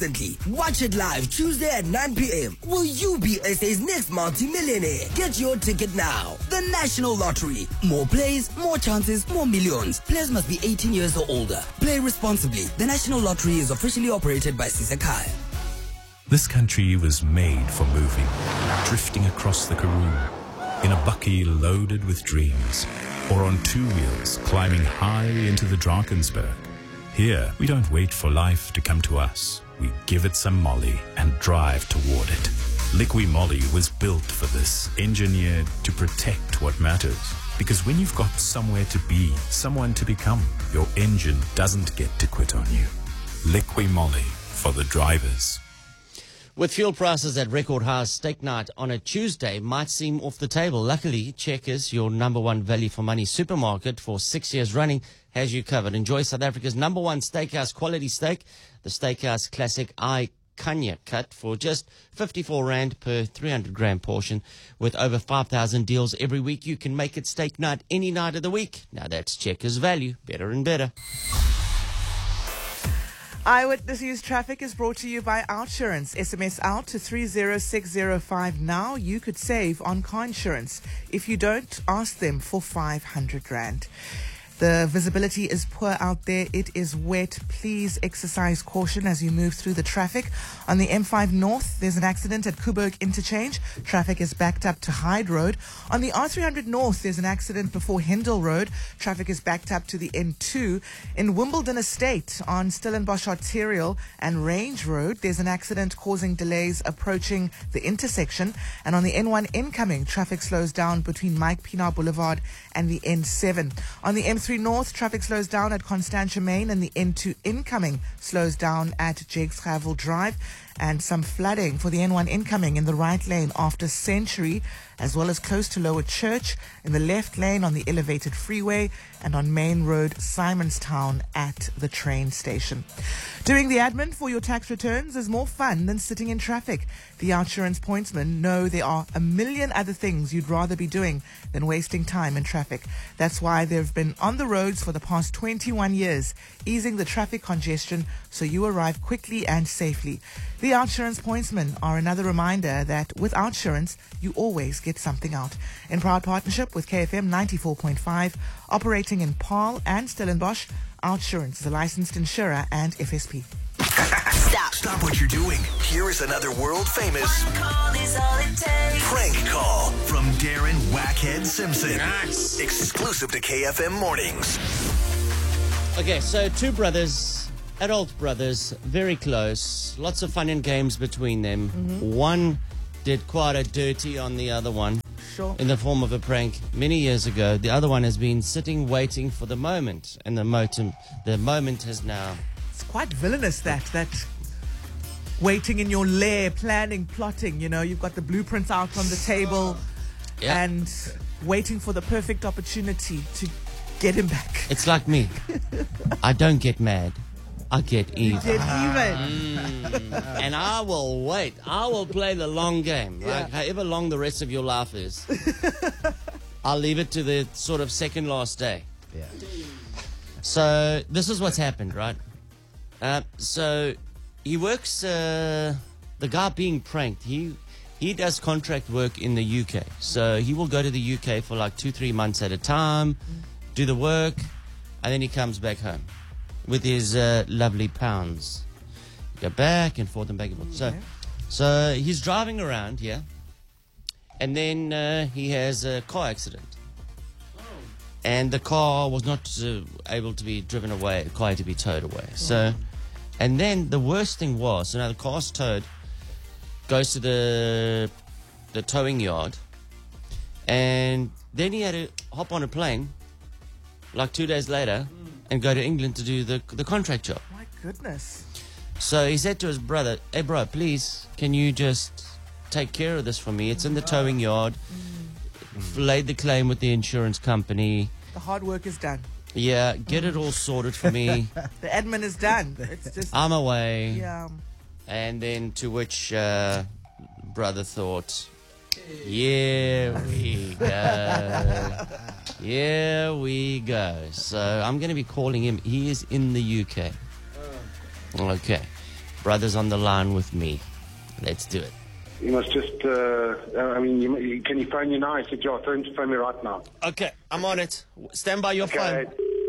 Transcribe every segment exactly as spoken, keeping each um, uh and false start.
Instantly. Watch it live Tuesday at nine p.m. Will you be S A's next multi-millionaire? Get your ticket now. The National Lottery. More plays, more chances, more millions. Players must be eighteen years or older. Play responsibly. The National Lottery is officially operated by Sisakai. This country was made for moving, drifting across the Karoo, in a bucky loaded with dreams, or on two wheels climbing high into the Drakensberg. Here, we don't wait for life to come to us. We give it some Molly and drive toward it. Liqui Moly was built for this, engineered to protect what matters. Because when you've got somewhere to be, someone to become, your engine doesn't get to quit on you. Liqui Moly for the drivers. With fuel prices at record highs, steak night on a Tuesday might seem off the table. Luckily, Checkers, your number one value for money supermarket for six years running, has you covered. Enjoy South Africa's number one steakhouse quality steak, the Steakhouse Classic I Kanya cut for just fifty-four rand per three hundred gram portion. With over five thousand deals every week, you can make it steak night any night of the week. Now that's Checkers value, better and better. Eyewitness News Traffic is brought to you by Outsurance. S M S out to three zero six zero five now. You could save on car insurance. If you don't, ask them for five hundred rand. The visibility is poor out there. It is wet. Please exercise caution as you move through the traffic. On the M five North, there's an accident at Kuburg Interchange. Traffic is backed up to Hyde Road. On the R three hundred North, there's an accident before Hendel Road. Traffic is backed up to the N two. In Wimbledon Estate, on Stellenbosch Arterial and Range Road, there's an accident causing delays approaching the intersection. And on the N one incoming, traffic slows down between Mike Pienaar Boulevard and the N seven. On the M three North, traffic slows down at Constantia Main, and the N two incoming slows down at Jakes Gravel Drive. And some flooding for the N one incoming in the right lane after Century, as well as close to Lower Church, in the left lane on the elevated freeway, and on Main Road, Simonstown at the train station. Doing the admin for your tax returns is more fun than sitting in traffic. The Outsurance pointsmen know there are a million other things you'd rather be doing than wasting time in traffic. That's why they've been on the roads for the past twenty-one years, easing the traffic congestion so you arrive quickly and safely. The Outsurance pointsmen are another reminder that with Outsurance, you always get something out. In proud partnership with K F M ninety-four point five, operating in Paarl and Stellenbosch, Outsurance is a licensed insurer and F S P. Stop. Stop what you're doing. Here is another world famous One call is all it takes. prank call from Darren Wackhead Simpson. Nice. Exclusive to K F M Mornings. Okay, so two brothers, adult brothers, very close. Lots of fun and games between them. Mm-hmm. One did quite a dirty on the other one. Sure. In the form of a prank many years ago. The other one has been sitting waiting for the moment, and the motum, the moment has now. It's quite villainous, that, that waiting in your lair, planning, plotting, you know, you've got the blueprints out on the table Yeah. and waiting for the perfect opportunity to get him back. It's like me. I don't get mad. I get even. Get even. Mm. And I will wait. I will play the long game. Yeah. Like however long the rest of your life is. I'll leave it to the sort of second last day. Yeah. So this is what's happened, right? Uh, so he works, uh, the guy being pranked, he he does contract work in the U K. So he will go to the U K for like two, three months at a time, do the work, and then he comes back home with his uh, lovely pounds. Go back and forth and back and forth. So, so he's driving around here, and then uh, he has a car accident. And the car was not uh, able to be driven away. The car had to be towed away. So, and then the worst thing was, so now the car's towed, goes to the the towing yard, and then he had to hop on a plane, like two days later, and go to England to do the the contract job. My goodness. So he said to his brother, "Hey, bro, please, can you just take care of this for me? It's in the towing yard." Laid the claim with the insurance company. The hard work is done. Yeah, get it all sorted for me. The admin is done. It's just, I'm away. yeah. And then to which uh, brother thought, here we go. Here we go. So I'm going to be calling him. He is in the U K. Okay. Brother's on the line with me. Let's do it. You must just, uh, I mean, you, you, can you phone you now? I said, yeah, phone, phone me right now. Okay, I'm on it. Stand by your Okay. phone.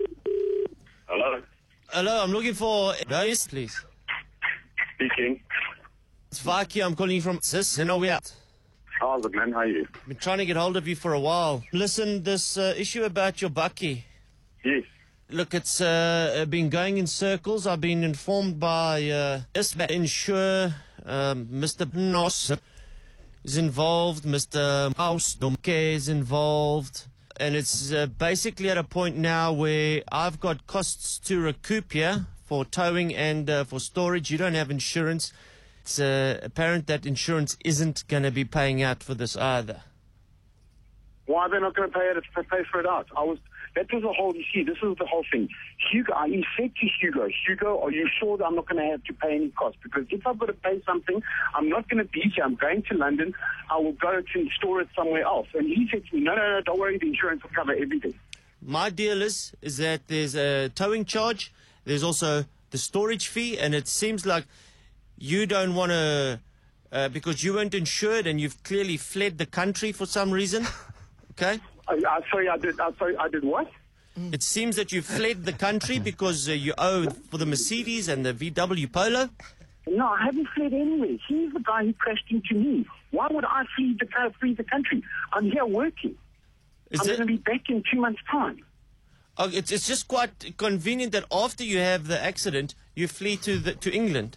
Hello? Hello, I'm looking for... Guys, please. Speaking. It's Vaki. I'm calling you from Sis. You know, we out. How's it, man? How are you? Been trying to get hold of you for a while. Listen, this uh, issue about your bucky. Yes. Look, it's uh, been going in circles. I've been informed by uh, Isma Insure, um, Mister Nos is involved, Mister House Domke is involved, and it's uh, basically at a point now where I've got costs to recoup here for towing and uh, for storage. You don't have insurance. It's uh, apparent that insurance isn't going to be paying out for this either. Why are they not going to pay it? Pay for it out? I was. That was the whole. You see, this is the whole thing. Hugo, I said to Hugo, Hugo, are you sure that I'm not going to have to pay any cost? Because if I've got to pay something, I'm not going to be here. I'm going to London. I will go to store it somewhere else. And he said to me, no, no, no, don't worry. The insurance will cover everything. My deal is is that there's a towing charge. There's also the storage fee, and it seems like you don't want to uh, because you weren't insured and you've clearly fled the country for some reason. Okay. I, I, sorry, I did. I, sorry, I did what? It seems that you fled the country because uh, you owe for the Mercedes and the V W Polo. No, I haven't fled anywhere. He's the guy who crashed into me. Why would I flee the, flee the country? I'm here working. Is I'm it? going to be back in two months' time. Oh, it's it's just quite convenient that after you have the accident, you flee to the to England.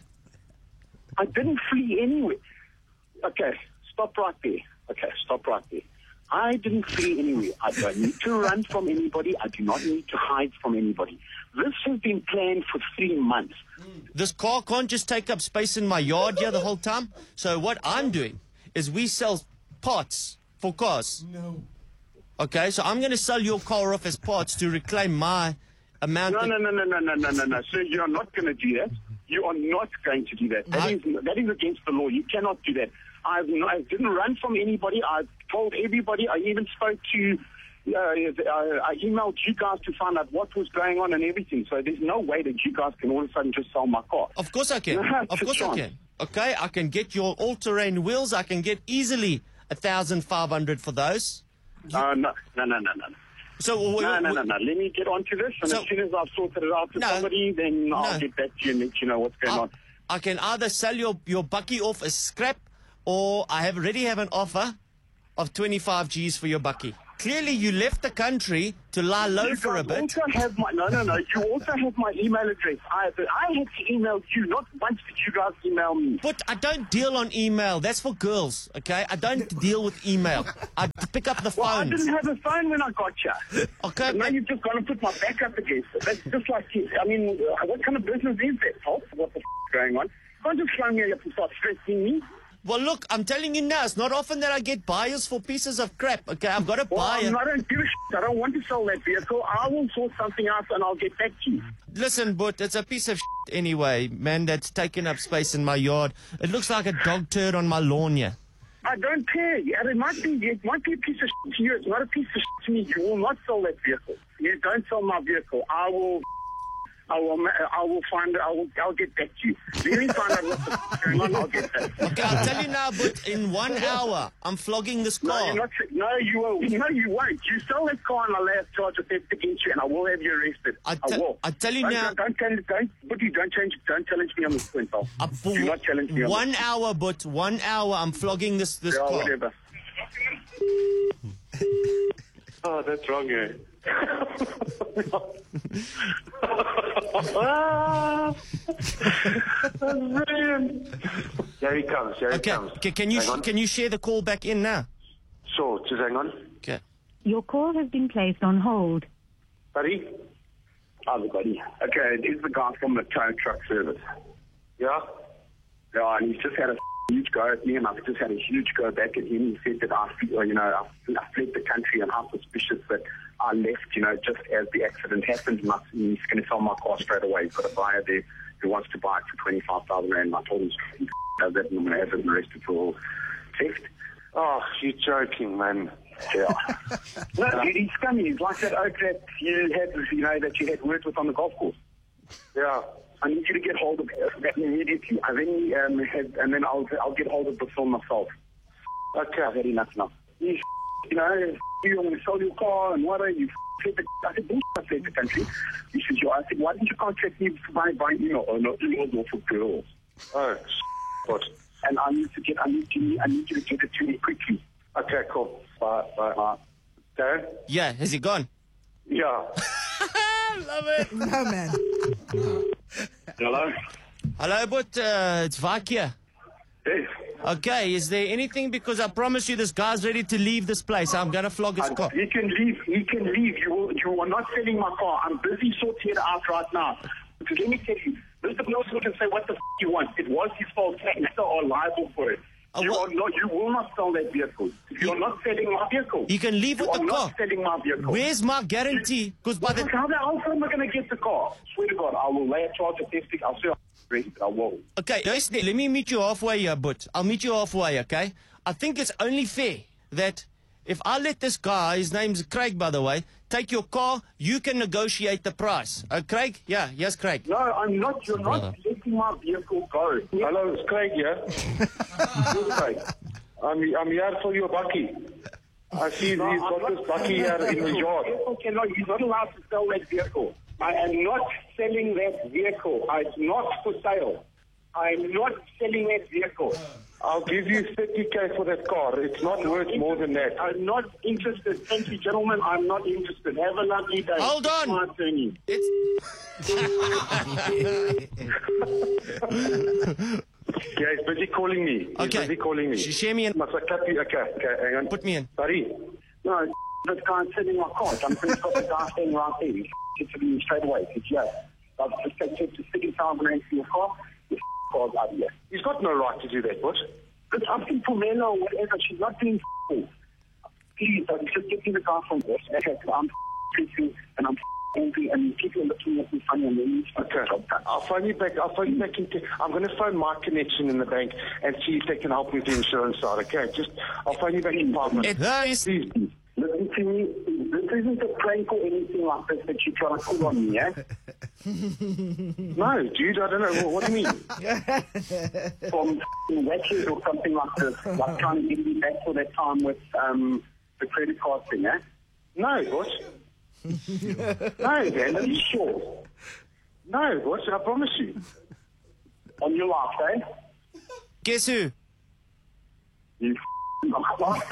I didn't flee anywhere. Okay, stop right there. Okay, stop right there. I didn't flee anywhere. I don't need to run from anybody. I do not need to hide from anybody. This has been planned for three months. This car can't just take up space in my yard here the whole time. So what I'm doing is we sell parts for cars. No. Okay, so I'm going to sell your car off as parts to reclaim my amount. No, of- no, no, no, no, no, no, no, no. Sir, you are not going to do that. You are not going to do that. That, I- is, that is against the law. You cannot do that. I've, I didn't run from anybody. I've told everybody. I even spoke to, uh, I emailed you guys to find out what was going on and everything. So there's no way that you guys can all of a sudden just sell my car. Of course I can. No, Of it's a course I chance. can. Okay, I can get your all-terrain wheels. I can get easily a thousand five hundred for those. Uh, no, no, no, no, no. So w- No, w- no, no, no. Let me get on to this, and So- as soon as I've sorted it out to No. somebody, then I'll No. get back to you and let you know what's going I, on. I can either sell your your bucky off as scrap, or I have already have an offer of twenty-five G's for your bucky. Clearly, you left the country to lie low You for a guys bit. also have my, no, no, no. You also have my email address. I, I had to email you. Not once did you guys email me. But I don't deal on email. That's for girls, okay? I don't deal with email. I pick up the Well, I phones. didn't have a phone when I got you. Okay, And now but- you've just got to put my back up against it. That's just like, I mean, uh, what kind of business is that, Pulse? What the f*** is going on? You can't just phone me up and start stressing me. Well, look, I'm telling you now, it's not often that I get buyers for pieces of crap, okay? I've got a Well, buyer. I'm, I don't give a shit. I don't want to sell that vehicle. I will sort something out and I'll get back to you. Listen, but it's a piece of shit anyway, man, that's taking up space in my yard. It looks like a dog turd on my lawn here. I don't care. Yeah, it might be. It might be a piece of shit to you. It's not a piece of shit to me. You will not sell that vehicle. You don't sell my vehicle. I will. I will. ma- I will find. I will. I'll get back to you. Let me find out what's going on. I'll get back. Okay, I'll tell you now, but in one hour, I'm flogging this No, car. you're not. No, you will. No, you won't. You sell that car and I'll have charge of theft against you, and I will have you arrested. I I te- will. I tell you don't, now- Don't, don't, don't, but you don't change. Don't challenge me on this point, pal. Uh, for Do not challenge me on one this. hour, but one hour, I'm flogging this this Yeah, car. whatever. Oh, that's wrong, eh? Ah, that's brilliant. Here he comes. Here Okay, he comes. ca- can you Hang on. can you share the call back in now? Sure, just hang on. Okay. Your call has been placed on hold. Buddy? Oh, buddy. Okay, this is the guy from the tow truck service. Yeah? Yeah, and he's just had a huge go at me, and I've just had a huge go back at him. He said that I, feel, you know, I, I fled the country, and I'm suspicious that I left, you know, just as the accident happened. And I- he's going to sell my car straight away. He's got a buyer there who wants to buy it for twenty-five thousand rand. I told him he does that, and I'm going to have him arrested for theft. Oh, you're joking, man. Yeah. No, dude, he's scummy. He's like that oak that you had, you know, that you had worked with on the golf course. Yeah. I need you to get hold of that immediately. And then, um, had, and then I'll I'll get hold of the film myself. Okay, I've had enough now. You, you know, you want to sell your car and what are you? I said, bullshit, I said the country. He says, I said, why didn't you contact me by, by email? Oh, no, emails are for girls. Oh, what? And I need to get, I need to, I need you to get it to me quickly. Okay, cool. Bye, bye, bye. Darren? Yeah, has he gone? Yeah. Love it. No, man. Hello? Hello, but uh, it's Vak here. Yes. Okay, is there anything? Because I promise you this guy's ready to leave this place. I'm going to flog his car. He can leave. He can leave. You, will, you are not selling my car. I'm busy sorting it out right now. Because let me tell you, Mister Wilson can say what the f*** you want. It was his fault. You are liable for it. Uh, you, what? are not, you will not sell that vehicle. You are not selling my vehicle. You can leave with you the are car. not selling my vehicle. Where's my guarantee? Because by the How the hell am I going to get the car? Swear to God, I will lay a charge of testing. I'll say I will. Okay, listen, let me meet you halfway here, but I'll meet you halfway, okay? I think it's only fair that if I let this guy, his name's Craig, by the way, take your car, you can negotiate the price. Uh, Craig? Yeah, yes, Craig. No, I'm not. You're Brother. not letting my vehicle go. Hello, it's Craig here. Yes, Craig. I'm, I'm here for your bucky. I see no, he's got this bucky here in the yard. Cannot, he's not allowed to sell that vehicle. I am not selling that vehicle. It's not for sale. I'm not selling that vehicle. I'll give you thirty K for that car. It's not worth more than that. I'm not interested. Thank you, gentlemen. I'm not interested. Have a lovely day. Hold on. My attorney. Yeah, he's busy calling me. He's Okay. busy calling me. Sh- share me in. Must I clap you? Okay, okay, hang on. Put me in. Sorry. No, this guy's sitting my car. I'm pretty sure the guy staying right there. He's to me straight away. He said, yeah, I've just taken to sixty thousand rand for your car. Your car's out of here. He's got no right to do that, what? But I'm asking for Mela or whatever. She's not doing f***. Please, I'm just getting the car from this. I'm f***ing and I'm angry and people are looking at me funny and they need to okay. I'll phone you back. I'll phone you back. In t- I'm going to phone my connection in the bank and see if they can help me with the insurance side. Okay, just I'll phone you back in five minutes. Nice. Please, please. Listen to me. This isn't a prank or anything like this that you're trying to pull on me, yeah? No, dude, I don't know. What, what do you mean? From wetches or something like this, like trying to get me back for that time with um, the credit card thing, eh? No, what? No, man, are you sure? No, what? I promise you. On your life, eh? Guess who? You f***ing I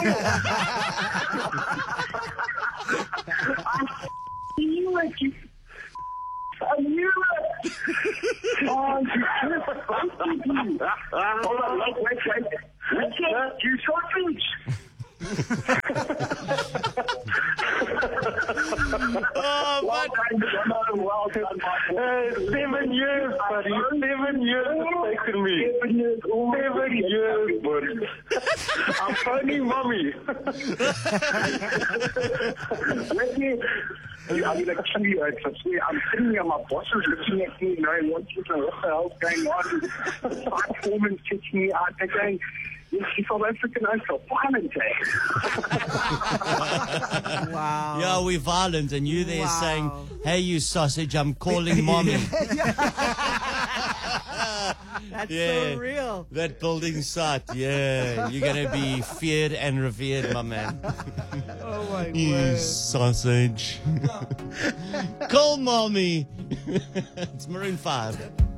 knew it, you I knew it! Oh, you just fucking you. Hold on, wait, wait, wait. Wait, you sausage! Oh, well done, John. Well done, uh, seven years, buddy. Seven years it's taken me. Seven years. Oh, seven years, buddy. I'm phoning mommy. Let me... I mean, like, kill you. I'm sitting here, my boss is looking at me, knowing what, what the hell's going on. The site foreman's checking me out. They're going... Yes, she's South African and so violent, eh? Wow. Yeah, we're violent, and you there Wow. saying, hey, you sausage, I'm calling mommy. That's Yeah. so real. That building site, yeah. You're going to be feared and revered, my man. Oh, my You word. sausage. Call mommy. It's Maroon five.